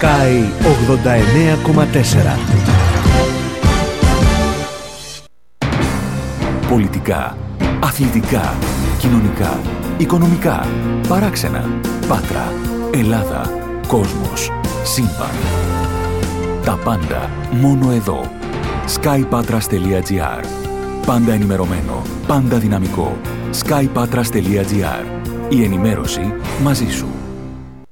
Sky 89,4. Πολιτικά, αθλητικά, κοινωνικά, οικονομικά, παράξενα, Πάτρα, Ελλάδα, κόσμος, σύμπαν. Τα πάντα μόνο εδώ. skypatras.gr. Πάντα ενημερωμένο, πάντα δυναμικό. skypatras.gr. Η ενημέρωση μαζί σου.